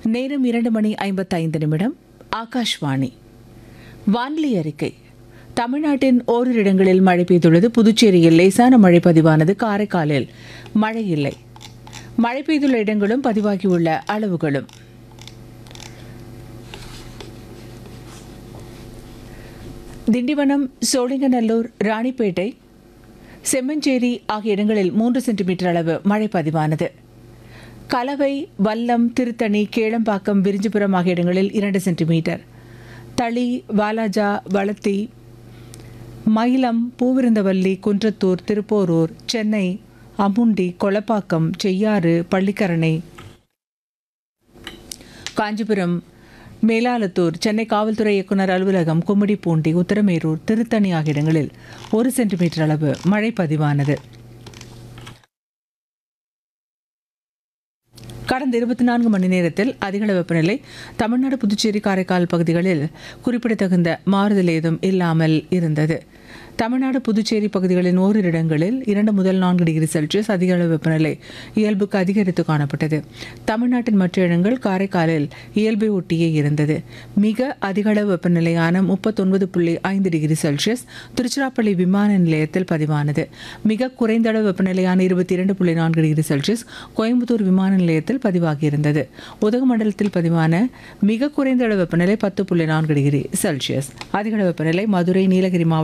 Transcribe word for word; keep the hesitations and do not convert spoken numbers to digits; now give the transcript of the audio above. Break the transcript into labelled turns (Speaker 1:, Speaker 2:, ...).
Speaker 1: நேரம் இரண்டு மணி ஐம்பத்தைந்து நிமிடம். ஆகாஷ்வாணி வானிலை அறிக்கை. தமிழ்நாட்டின் ஓரிரு இடங்களில் மழை பெய்துள்ளது. புதுச்சேரியில் லேசான மழை பதிவானது. காரைக்காலில் மழை இல்லை. மழை பெய்துள்ள இடங்களும் பதிவாகியுள்ள அளவுகளும்: திண்டிவனம், சோழிங்கநல்லூர், ராணிப்பேட்டை, செம்மஞ்சேரி ஆகிய இடங்களில் மூன்று சென்டிமீட்டர் அளவு மழை பதிவானது. கலவை, வல்லம், திருத்தணி, கேளம்பாக்கம், விரிஞ்சிபுரம் ஆகிய இடங்களில் இரண்டு சென்டிமீட்டர். தளி, வாலாஜா, வளத்தி, மயிலம், பூவிருந்தவல்லி, குன்றத்தூர், திருப்போரூர், சென்னை, அமுண்டி, கொளப்பாக்கம், செய்யாறு, பள்ளிக்கரணை, காஞ்சிபுரம், மேலாலத்தூர், சென்னை காவல்துறை இயக்குநர் அலுவலகம், கும்மிடிப்பூண்டி, உத்தரமேரூர், திருத்தணி ஆகிய இடங்களில் ஒரு சென்டிமீட்டர் அளவு மழை பதிவானது. கடந்த இருபத்தி நான்கு மணி நேரத்தில் அதிகளவு வெப்பநிலை தமிழ்நாடு, புதுச்சேரி, காரைக்கால் பகுதிகளில் குறிப்பிடத்தகுந்த மாறுதல் ஏதும் இல்லாமல் இருந்தது. தமிழ்நாடு, புதுச்சேரி பகுதிகளின் ஓரிரு இடங்களில் இரண்டு முதல் நான்கு டிகிரி செல்சியஸ் அதிக அளவு வெப்பநிலை இயல்புக்கு அதிகரித்து காணப்பட்டது. தமிழ்நாட்டின் மற்ற இடங்கள் காரைக்காலில் இயல்பை ஒட்டியே இருந்தது. மிக அதிக அளவு வெப்பநிலையான முப்பத்தொன்பது புள்ளி ஐந்து டிகிரி செல்சியஸ் திருச்சிராப்பள்ளி விமான நிலையத்தில் பதிவானது. மிக குறைந்த அளவு வெப்பநிலையான இருபத்தி இரண்டு புள்ளி நான்கு டிகிரி செல்சியஸ் கோயம்புத்தூர் விமான நிலையத்தில் பதிவாகியிருந்தது. உதகமண்டலத்தில் பதிவான மிக குறைந்த அளவு வெப்பநிலை பத்து புள்ளி நான்கு டிகிரி செல்சியஸ். அதிக அளவு வெப்பநிலை மதுரை, நீலகிரி மாவட்டம்